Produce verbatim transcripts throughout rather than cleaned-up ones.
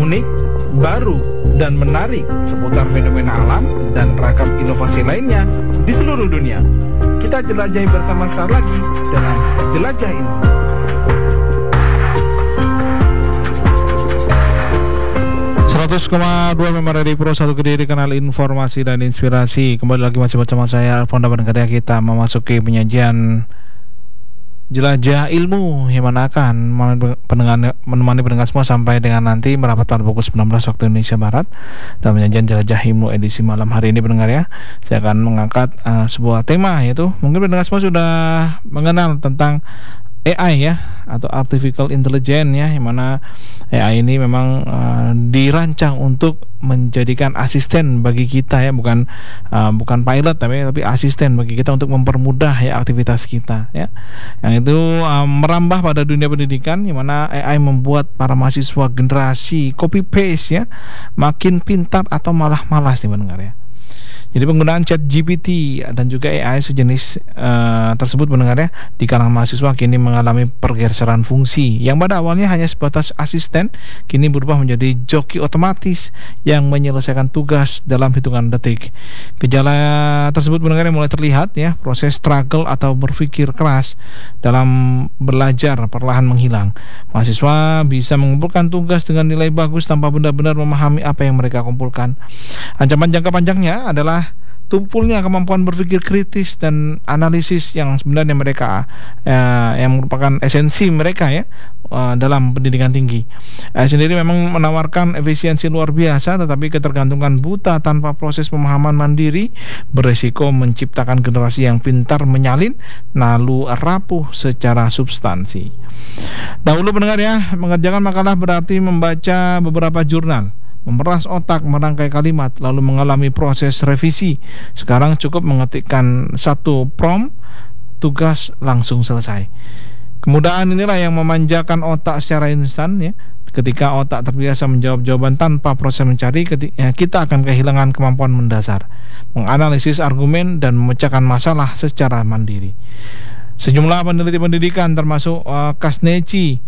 unik, baru, dan menarik seputar fenomena alam dan ragam inovasi lainnya di seluruh dunia. Kita jelajahi bersama sekali lagi dengan Jelajah Ilmu. seratus koma dua Member Radio Pro satu Kediri, kanal informasi dan inspirasi. Kembali lagi masih bersama saya Alfonda Pendengar. Kita memasuki penyajian Jelajah Ilmu yang mana akan menemani pendengar semua sampai dengan nanti merapat pada pukul sembilan belas waktu Indonesia Barat dalam penyajian Jelajah Ilmu edisi malam hari ini. Pendengar ya, saya akan mengangkat uh, sebuah tema, yaitu mungkin pendengar semua sudah mengenal tentang A I ya, atau Artificial Intelligence ya, yang mana A I ini memang uh, dirancang untuk menjadikan asisten bagi kita ya, bukan uh, bukan pilot tapi tapi asisten bagi kita untuk mempermudah ya aktivitas kita ya. Yang itu uh, merambah pada dunia pendidikan, yang mana A I membuat para mahasiswa generasi copy paste ya makin pintar atau malah malas nih pendengar ya. Jadi penggunaan Chat G P T dan juga A I sejenis uh, tersebut pendengar ya, di kalangan mahasiswa kini mengalami pergeseran fungsi yang pada awalnya hanya sebatas asisten, kini berubah menjadi joki otomatis yang menyelesaikan tugas dalam hitungan detik. Gejala tersebut pendengar yang mulai terlihat ya, proses struggle atau berpikir keras dalam belajar perlahan menghilang. Mahasiswa bisa mengumpulkan tugas dengan nilai bagus tanpa benar-benar memahami apa yang mereka kumpulkan. Ancaman jangka panjangnya adalah tumpulnya kemampuan berpikir kritis dan analisis yang sebenarnya mereka eh, yang merupakan esensi mereka ya eh, dalam pendidikan tinggi. Eh, sendiri memang menawarkan efisiensi luar biasa, tetapi ketergantungan buta tanpa proses pemahaman mandiri beresiko menciptakan generasi yang pintar menyalin lalu rapuh secara substansi. Dahulu pendengar ya, mengerjakan makalah berarti membaca beberapa jurnal, memeras otak, merangkai kalimat, lalu mengalami proses revisi. Sekarang cukup mengetikkan satu prompt, tugas langsung selesai. Kemudahan inilah yang memanjakan otak secara instan ya. Ketika otak terbiasa menjawab jawaban tanpa proses mencari, kita akan kehilangan kemampuan mendasar, menganalisis argumen dan memecahkan masalah secara mandiri. Sejumlah peneliti pendidikan termasuk uh, Kasnechi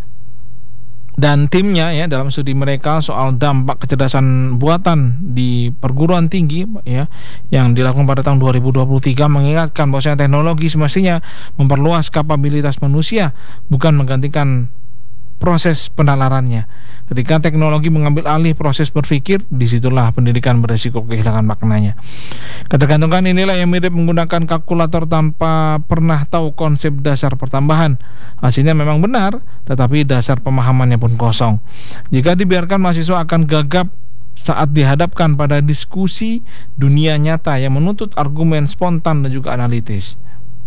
dan timnya ya, dalam studi mereka soal dampak kecerdasan buatan di perguruan tinggi ya yang dilakukan pada tahun dua ribu dua puluh tiga mengingatkan bahwa teknologi semestinya memperluas kapabilitas manusia, bukan menggantikan proses penalarannya. Ketika teknologi mengambil alih proses berpikir, disitulah pendidikan beresiko kehilangan maknanya. Ketergantungan inilah yang mirip menggunakan kalkulator tanpa pernah tahu konsep dasar pertambahan. Hasilnya memang benar, tetapi dasar pemahamannya pun kosong. Jika dibiarkan, mahasiswa akan gagap saat dihadapkan pada diskusi dunia nyata yang menuntut argumen spontan dan juga analitis.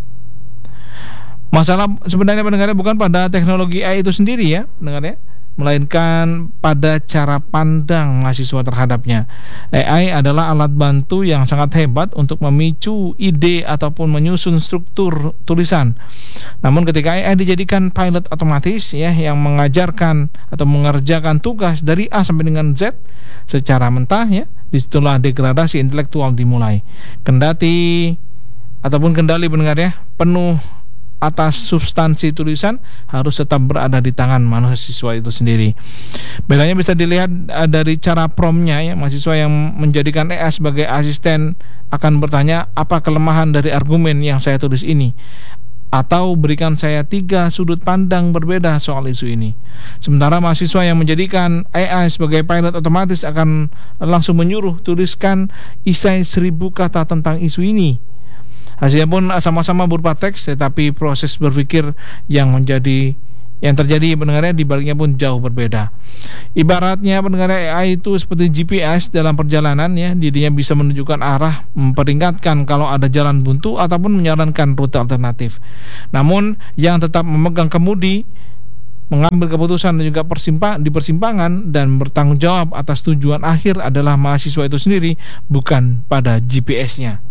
Masalah sebenarnya pendengarnya bukan pada teknologi A I itu sendiri ya pendengarnya, melainkan pada cara pandang mahasiswa terhadapnya. A I adalah alat bantu yang sangat hebat untuk memicu ide ataupun menyusun struktur tulisan. Namun ketika A I dijadikan pilot otomatis ya, yang mengajarkan atau mengerjakan tugas dari A sampai dengan Z secara mentah ya, disitulah degradasi intelektual dimulai. Kendati ataupun kendali pendengar ya, penuh atas substansi tulisan harus tetap berada di tangan mahasiswa itu sendiri. Bedanya bisa dilihat dari cara promptnya ya. Mahasiswa yang menjadikan A I sebagai asisten akan bertanya, apa kelemahan dari argumen yang saya tulis ini? Atau berikan saya tiga sudut pandang berbeda soal isu ini. Sementara mahasiswa yang menjadikan A I sebagai pilot otomatis akan langsung menyuruh, tuliskan isai seribu kata tentang isu ini. Hasilnya pun sama-sama berupa teks, tetapi proses berpikir yang menjadi yang terjadi pendengarnya di baliknya pun jauh berbeda. Ibaratnya pendengar A I itu seperti G P S dalam perjalanan ya, dirinya bisa menunjukkan arah, memperingatkan kalau ada jalan buntu ataupun menyarankan rute alternatif. Namun yang tetap memegang kemudi, mengambil keputusan dan juga persimpang, di persimpangan dan bertanggung jawab atas tujuan akhir adalah mahasiswa itu sendiri, bukan pada G P S-nya.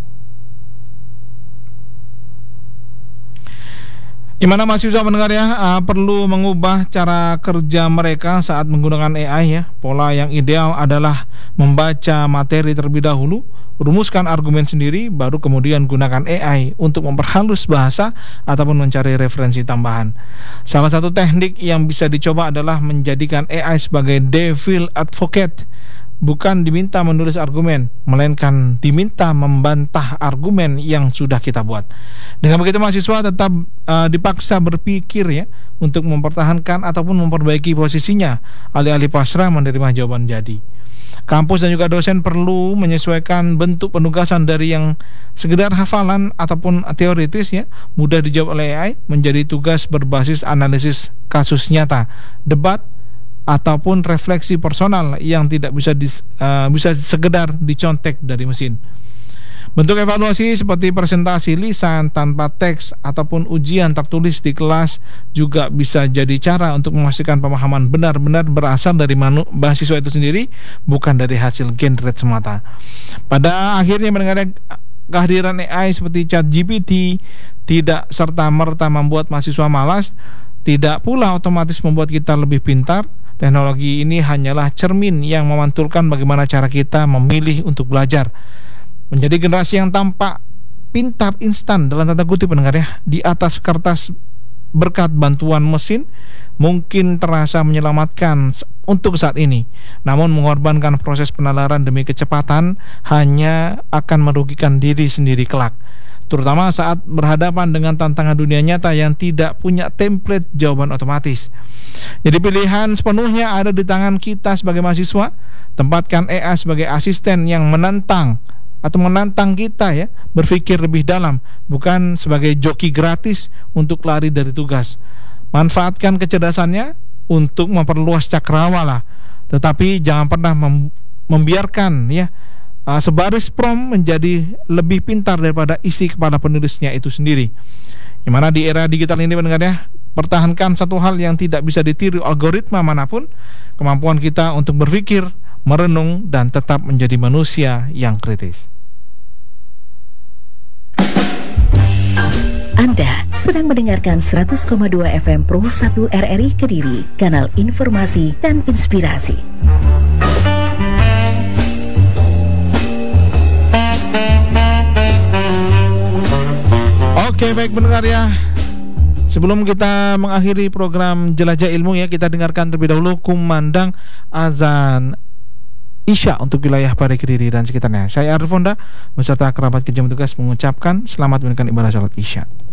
Di mana mahasiswa mendengar ya, uh, perlu mengubah cara kerja mereka saat menggunakan A I ya. Pola yang ideal adalah membaca materi terlebih dahulu, rumuskan argumen sendiri, baru kemudian gunakan A I untuk memperhalus bahasa ataupun mencari referensi tambahan. Salah satu teknik yang bisa dicoba adalah menjadikan A I sebagai devil advocate. Bukan diminta menulis argumen, melainkan diminta membantah argumen yang sudah kita buat. Dengan begitu mahasiswa tetap uh, dipaksa berpikir ya untuk mempertahankan ataupun memperbaiki posisinya, alih-alih pasrah menerima jawaban jadi. Kampus dan juga dosen perlu menyesuaikan bentuk penugasan dari yang sekedar hafalan ataupun teoritis ya, mudah dijawab oleh A I, menjadi tugas berbasis analisis kasus nyata, debat, ataupun refleksi personal yang tidak bisa dis, uh, bisa sekedar dicontek dari mesin. Bentuk evaluasi seperti presentasi lisan tanpa teks ataupun ujian tertulis di kelas juga bisa jadi cara untuk memastikan pemahaman benar-benar berasal dari manu, mahasiswa itu sendiri, bukan dari hasil generate semata. Pada akhirnya mendengar kehadiran A I seperti ChatGPT tidak serta-merta membuat mahasiswa malas, tidak pula otomatis membuat kita lebih pintar. Teknologi ini hanyalah cermin yang memantulkan bagaimana cara kita memilih untuk belajar. Menjadi generasi yang tampak pintar instan dalam tanda kutip pendengar ya, di atas kertas berkat bantuan mesin mungkin terasa menyelamatkan untuk saat ini. Namun mengorbankan proses penalaran demi kecepatan hanya akan merugikan diri sendiri kelak, terutama saat berhadapan dengan tantangan dunia nyata yang tidak punya template jawaban otomatis. Jadi pilihan sepenuhnya ada di tangan kita sebagai mahasiswa. Tempatkan A I sebagai asisten yang menantang atau menantang kita ya, berpikir lebih dalam, bukan sebagai joki gratis untuk lari dari tugas. Manfaatkan kecerdasannya untuk memperluas cakrawala, tetapi jangan pernah mem- membiarkan ya Uh, sebaris prompt menjadi lebih pintar daripada isi kepala penulisnya itu sendiri. Dimana di era digital ini pendengarnya, pertahankan satu hal yang tidak bisa ditiru algoritma manapun, kemampuan kita untuk berpikir, merenung, dan tetap menjadi manusia yang kritis. Anda sedang mendengarkan seratus koma dua F M Pro satu R R I Kediri, kanal informasi dan inspirasi. Oke, baik pendengar ya. Sebelum kita mengakhiri program Jelajah Ilmu ya, kita dengarkan terlebih dahulu kumandang azan Isya untuk wilayah Pare Kediri dan sekitarnya. Saya Arif Fonda beserta kerabat kerja petugas mengucapkan selamat menunaikan ibadah salat Isya.